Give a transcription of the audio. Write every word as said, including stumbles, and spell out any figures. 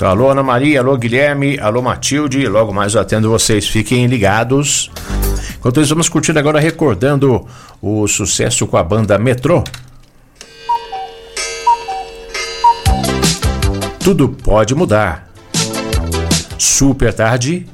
Então, alô Ana Maria, alô Guilherme, alô Matilde, logo mais eu atendo vocês, fiquem ligados. Enquanto isso, vamos curtindo agora, recordando o sucesso com a banda Metrô. Tudo pode mudar. Super tarde.